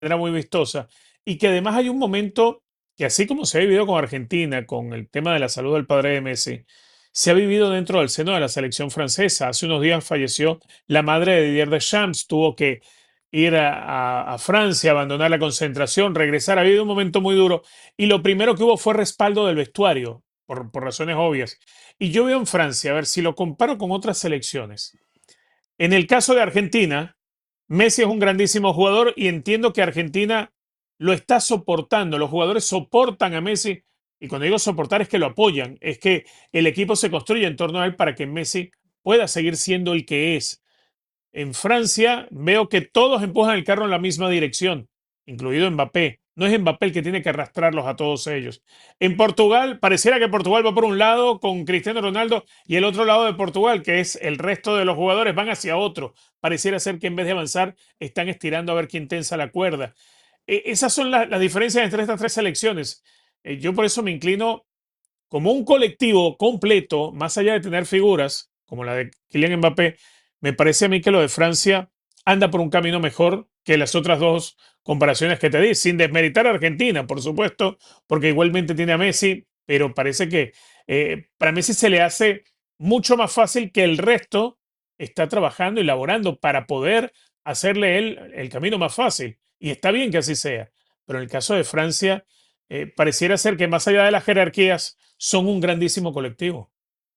manera muy vistosa y que además hay un momento que así como se ha vivido con Argentina, con el tema de la salud del padre de Messi, se ha vivido dentro del seno de la selección francesa. Hace unos días falleció la madre de Didier Deschamps, tuvo que ir a Francia, abandonar la concentración, regresar. Ha habido un momento muy duro y lo primero que hubo fue respaldo del vestuario, por razones obvias. Y yo veo en Francia, a ver si lo comparo con otras selecciones. En el caso de Argentina, Messi es un grandísimo jugador y entiendo que Argentina lo está soportando. Los jugadores soportan a Messi y cuando digo soportar es que lo apoyan, es que el equipo se construye en torno a él para que Messi pueda seguir siendo el que es. En Francia veo que todos empujan el carro en la misma dirección, incluido Mbappé. No es Mbappé el que tiene que arrastrarlos a todos ellos. En Portugal, pareciera que Portugal va por un lado con Cristiano Ronaldo y el otro lado de Portugal, que es el resto de los jugadores, van hacia otro. Pareciera ser que en vez de avanzar, están estirando a ver quién tensa la cuerda. Esas son las diferencias entre estas tres selecciones. Yo por eso me inclino como un colectivo completo, más allá de tener figuras como la de Kylian Mbappé, me parece a mí que lo de Francia anda por un camino mejor que las otras dos comparaciones que te di, sin desmeritar a Argentina, por supuesto, porque igualmente tiene a Messi, pero parece que para Messi se le hace mucho más fácil que el resto está trabajando y laborando para poder hacerle él el camino más fácil. Y está bien que así sea. Pero en el caso de Francia, pareciera ser que más allá de las jerarquías, son un grandísimo colectivo.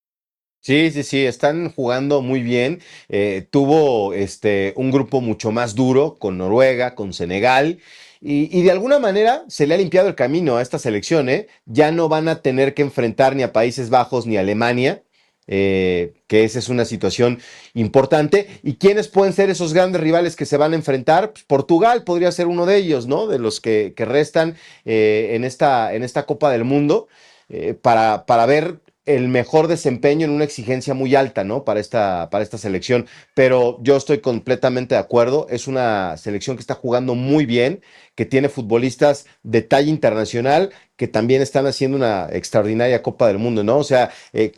Sí, sí, sí, están jugando muy bien. Tuvo un grupo mucho más duro con Noruega, con Senegal, y de alguna manera se le ha limpiado el camino a esta selección, ¿eh? Ya no van a tener que enfrentar ni a Países Bajos ni a Alemania, que esa es una situación importante. ¿Y quiénes pueden ser esos grandes rivales que se van a enfrentar? Pues Portugal podría ser uno de ellos, ¿no? De los que restan en esta Copa del Mundo, para ver el mejor desempeño en una exigencia muy alta, ¿no? Para esta selección. Pero yo estoy completamente de acuerdo. Es una selección que está jugando muy bien, que tiene futbolistas de talla internacional, que también están haciendo una extraordinaria Copa del Mundo, ¿no? O sea,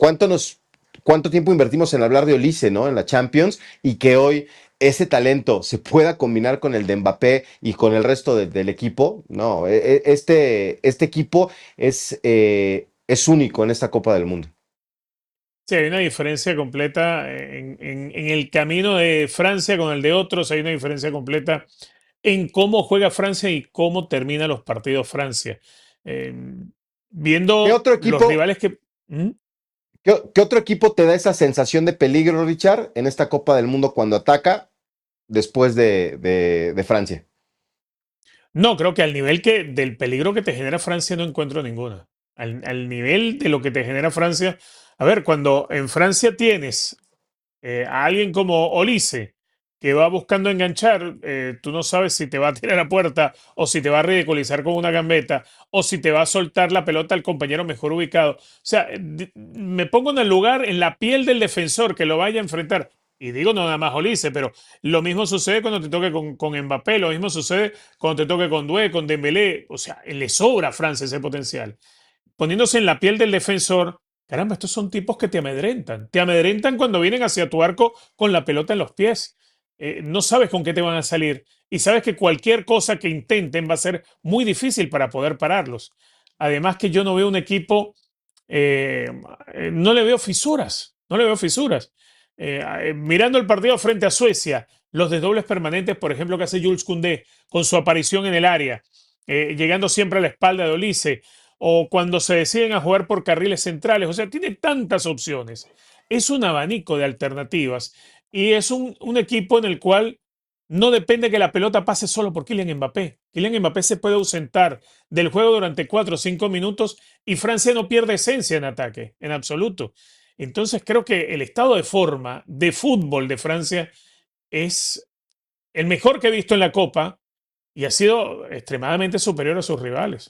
¿cuánto tiempo invertimos en hablar de Olise, ¿no? En la Champions, y que hoy ese talento se pueda combinar con el de Mbappé y con el resto del equipo? No, este equipo es único en esta Copa del Mundo. Sí, hay una diferencia completa en el camino de Francia con el de otros, hay una diferencia completa en cómo juega Francia y cómo termina los partidos Francia. Eh, ¿Qué Viendo otro los equipo, rivales que... ¿Mm? qué otro equipo te da esa sensación de peligro, Richard, en esta Copa del Mundo cuando ataca después de Francia? No, creo que al nivel del peligro que te genera Francia no encuentro ninguna. Al nivel de lo que te genera Francia. A ver, cuando en Francia tienes a alguien como Olise, que va buscando enganchar, tú no sabes si te va a tirar a puerta o si te va a ridiculizar con una gambeta o si te va a soltar la pelota al compañero mejor ubicado. O sea, me pongo en el lugar, en la piel del defensor que lo vaya a enfrentar. Y digo no nada más Olise, pero lo mismo sucede cuando te toque con Mbappé, lo mismo sucede cuando te toque con Doué, con Dembélé. O sea, le sobra a Francia ese potencial. Poniéndose en la piel del defensor, caramba, estos son tipos que te amedrentan. Te amedrentan cuando vienen hacia tu arco con la pelota en los pies. No sabes con qué te van a salir y sabes que cualquier cosa que intenten va a ser muy difícil para poder pararlos. Además que yo no veo un equipo, eh, no le veo fisuras, no le veo fisuras. Mirando el partido frente a Suecia, los desdobles permanentes, por ejemplo, que hace Jules Koundé con su aparición en el área, llegando siempre a la espalda de Olise, o cuando se deciden a jugar por carriles centrales. O sea, tiene tantas opciones. Es un abanico de alternativas y es un equipo en el cual no depende que la pelota pase solo por Kylian Mbappé. Kylian Mbappé se puede ausentar del juego durante 4 o 5 minutos y Francia no pierde esencia en ataque, en absoluto. Entonces creo que el estado de forma de fútbol de Francia es el mejor que he visto en la Copa y ha sido extremadamente superior a sus rivales.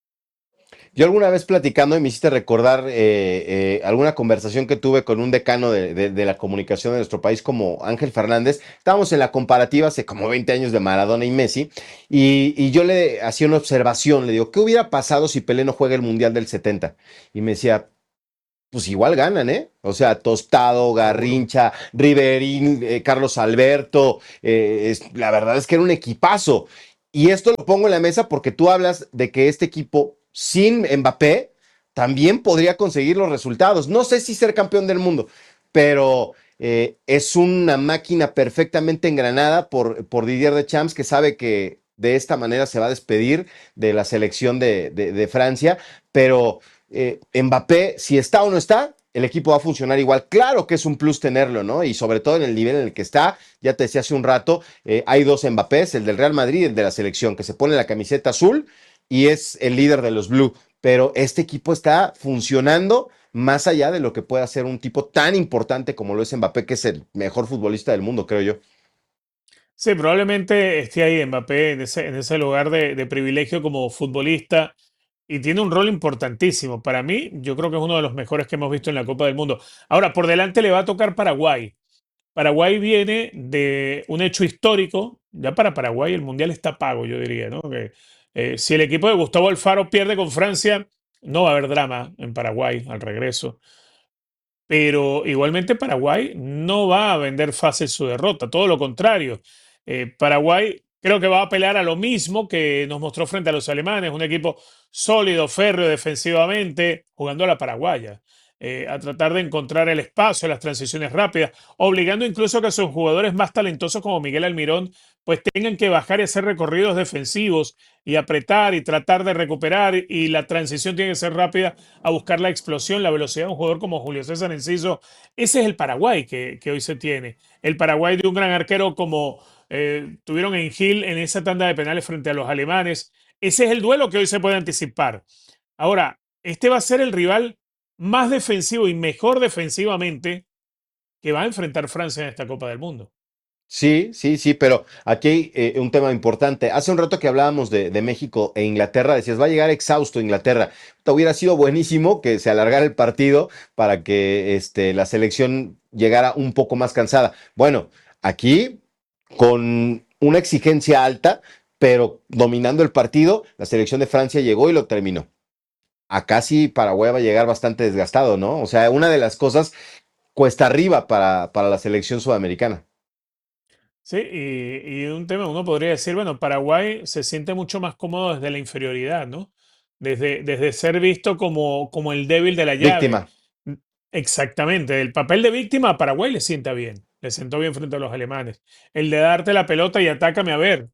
Yo alguna vez platicando y me hiciste recordar alguna conversación que tuve con un decano de la comunicación de nuestro país como Ángel Fernández. Estábamos en la comparativa hace como 20 años de Maradona y Messi, y yo le hacía una observación, le digo, ¿qué hubiera pasado si Pelé no juega el Mundial del 70? Y me decía, pues igual ganan, ¿eh? O sea, Tostado, Seguro. Garrincha, Riverín, Carlos Alberto, la verdad es que era un equipazo. Y esto lo pongo en la mesa porque tú hablas de que este equipo sin Mbappé también podría conseguir los resultados. No sé si ser campeón del mundo, pero es una máquina perfectamente engranada por Didier Deschamps, que sabe que de esta manera se va a despedir de la selección de Francia. Pero Mbappé, si está o no está, el equipo va a funcionar igual. Claro que es un plus tenerlo, ¿no? Y sobre todo en el nivel en el que está, ya te decía hace un rato, hay dos Mbappés, el del Real Madrid y el de la selección, que se pone la camiseta azul y es el líder de los Blue. Pero este equipo está funcionando más allá de lo que pueda ser un tipo tan importante como lo es Mbappé, que es el mejor futbolista del mundo, creo yo. Sí, probablemente esté ahí Mbappé en ese lugar de privilegio como futbolista y tiene un rol importantísimo. Para mí, yo creo que es uno de los mejores que hemos visto en la Copa del Mundo. Ahora, por delante le va a tocar Paraguay. Paraguay viene de un hecho histórico. Ya para Paraguay el Mundial está pago, yo diría, ¿no? Que, si el equipo de Gustavo Alfaro pierde con Francia, no va a haber drama en Paraguay al regreso. Pero igualmente Paraguay no va a vender fácil su derrota, todo lo contrario. Paraguay creo que va a apelar a lo mismo que nos mostró frente a los alemanes, un equipo sólido, férreo defensivamente, jugando a la paraguaya, a tratar de encontrar el espacio, las transiciones rápidas, obligando incluso a que sus jugadores más talentosos como Miguel Almirón pues tengan que bajar y hacer recorridos defensivos y apretar y tratar de recuperar y la transición tiene que ser rápida a buscar la explosión, la velocidad de un jugador como Julio César Enciso. Ese es el Paraguay que hoy se tiene. El Paraguay de un gran arquero como tuvieron en Gil en esa tanda de penales frente a los alemanes. Ese es el duelo que hoy se puede anticipar. Ahora, este va a ser el rival más defensivo y mejor defensivamente que va a enfrentar Francia en esta Copa del Mundo. Sí, sí, sí, pero aquí hay un tema importante. Hace un rato que hablábamos de México e Inglaterra, decías, va a llegar exhausto Inglaterra. Te hubiera sido buenísimo que se alargara el partido para que la selección llegara un poco más cansada. Bueno, aquí con una exigencia alta, pero dominando el partido, la selección de Francia llegó y lo terminó. Acá sí Paraguay va a llegar bastante desgastado, ¿no? O sea, una de las cosas cuesta arriba para la selección sudamericana. Sí, y un tema, uno podría decir, bueno, Paraguay se siente mucho más cómodo desde la inferioridad, ¿no? Desde ser visto como el débil de la llave. Víctima. Mm, Exactamente, el papel de víctima a Paraguay le sienta bien, le sentó bien frente a los alemanes. El de darte la pelota y atácame a ver.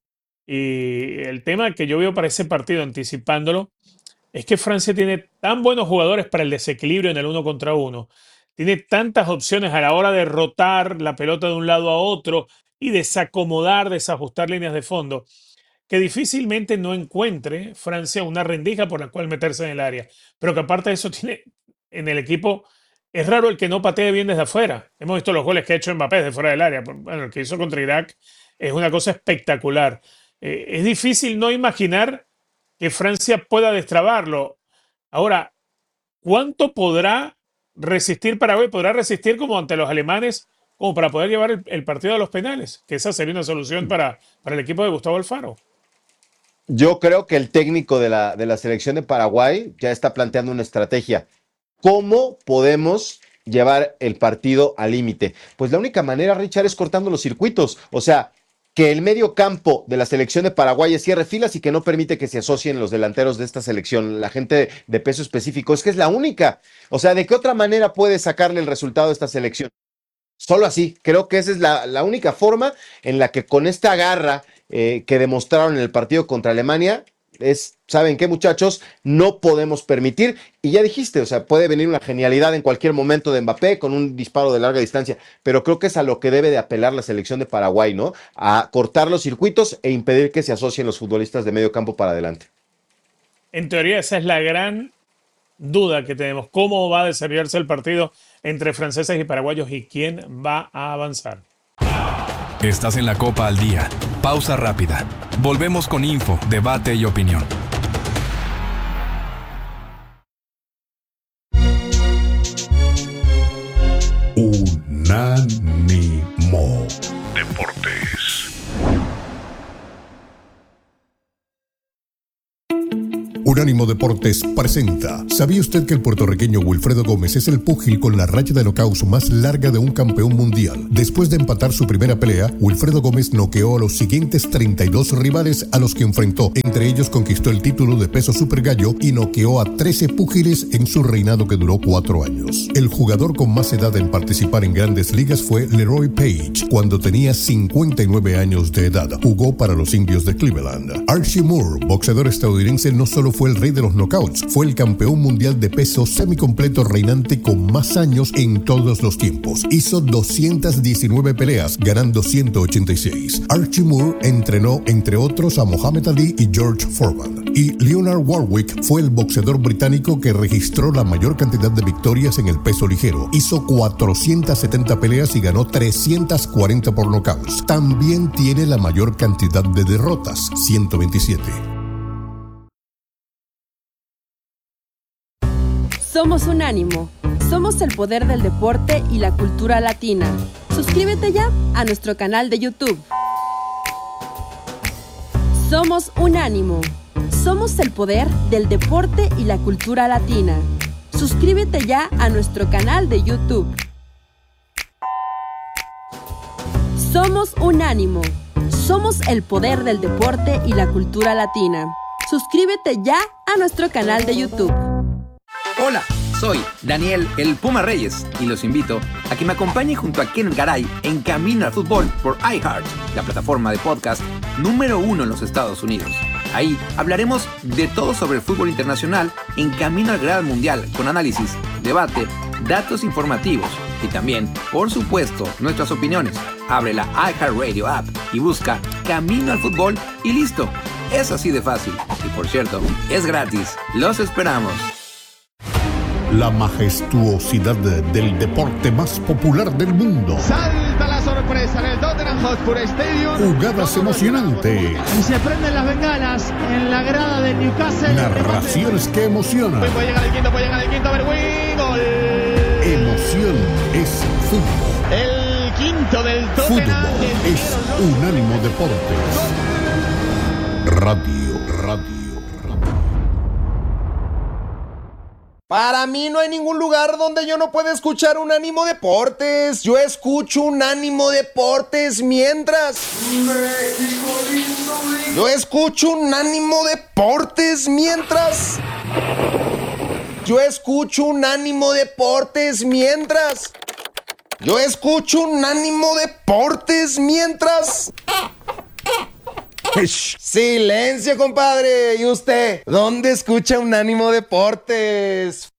Y el tema que yo veo para ese partido, anticipándolo, es que Francia tiene tan buenos jugadores para el desequilibrio en el uno contra uno. Tiene tantas opciones a la hora de rotar la pelota de un lado a otro y desacomodar, desajustar líneas de fondo, que difícilmente no encuentre Francia una rendija por la cual meterse en el área. Pero que aparte de eso tiene en el equipo, es raro el que no patee bien desde afuera. Hemos visto los goles que ha hecho Mbappé desde fuera del área. Bueno, el que hizo contra Irak es una cosa espectacular. Es difícil no imaginar que Francia pueda destrabarlo. Ahora, ¿cuánto podrá resistir Paraguay? ¿Podrá resistir como ante los alemanes, como para poder llevar el partido a los penales? Que esa sería una solución para el equipo de Gustavo Alfaro. Yo creo que el técnico de la selección de Paraguay ya está planteando una estrategia. ¿Cómo podemos llevar el partido al límite? Pues la única manera, Richard, es cortando los circuitos. O sea, que el medio campo de la selección de Paraguay cierre filas y que no permite que se asocien los delanteros de esta selección, la gente de peso específico. Es que es la única. O sea, ¿de qué otra manera puede sacarle el resultado a esta selección? Solo así, creo que esa es la única forma en la que con esta garra que demostraron en el partido contra Alemania, ¿saben qué muchachos? No podemos permitir, y ya dijiste, o sea, puede venir una genialidad en cualquier momento de Mbappé con un disparo de larga distancia, pero creo que es a lo que debe de apelar la selección de Paraguay, ¿no? A cortar los circuitos e impedir que se asocien los futbolistas de medio campo para adelante. En teoría, esa es la gran duda que tenemos. ¿Cómo va a desarrollarse el partido entre franceses y paraguayos y quién va a avanzar? Estás en la Copa al Día. Pausa rápida. Volvemos con info, debate y opinión. Unánimo Deportes. Unánimo Deportes presenta. ¿Sabía usted que el puertorriqueño Wilfredo Gómez es el púgil con la racha de knockouts más larga de un campeón mundial? Después de empatar su primera pelea, Wilfredo Gómez noqueó a los siguientes 32 rivales a los que enfrentó. Entre ellos conquistó el título de peso super gallo y noqueó a 13 púgiles en su reinado que duró 4 años. El jugador con más edad en participar en grandes ligas fue Leroy Page, cuando tenía 59 años de edad. Jugó para los Indios de Cleveland. Archie Moore, boxeador estadounidense, no solo fue el rey de los knockouts, fue el campeón mundial de peso semicompleto reinante con más años en todos los tiempos. Hizo 219 peleas, ganando 186. Archie Moore entrenó, entre otros, a Muhammad Ali y George Foreman. Y Leonard Warwick fue el boxeador británico que registró la mayor cantidad de victorias en el peso ligero. Hizo 470 peleas y ganó 340 por knockouts. También tiene la mayor cantidad de derrotas, 127. Somos Unánimo. Somos el poder del deporte y la cultura latina. Suscríbete ya a nuestro canal de YouTube. Somos Unánimo. Somos el poder del deporte y la cultura latina. Suscríbete ya a nuestro canal de YouTube. Somos Unánimo. Somos el poder del deporte y la cultura latina. Suscríbete ya a nuestro canal de YouTube. Hola, soy Daniel el Puma Reyes y los invito a que me acompañen junto a Ken Garay en Camino al Fútbol por iHeart, la plataforma de podcast número 1 en los Estados Unidos. Ahí hablaremos de todo sobre el fútbol internacional en Camino al Gran Mundial, con análisis, debate, datos informativos y también, por supuesto, nuestras opiniones. Abre la iHeartRadio app y busca Camino al Fútbol y listo. Es así de fácil. Y por cierto, es gratis. Los esperamos. La majestuosidad del deporte más popular del mundo. Salta la sorpresa en el Tottenham Hotspur Stadium. Jugadas emocionantes. Y se prenden las bengalas en la grada del Newcastle. Narraciones que emocionan. Puede llegar el quinto, a ver, gol. Emoción es fútbol. El quinto del Tottenham. Fútbol es Unánimo Deportes. Radio. Para mí no hay ningún lugar donde yo no pueda escuchar Unánimo Deportes. Yo escucho Unánimo Deportes mientras... Yo escucho Unánimo Deportes mientras... Yo escucho Unánimo Deportes mientras... Yo escucho Unánimo Deportes mientras... Silencio, compadre. ¿Y usted? ¿Dónde escucha Unánimo Deportes?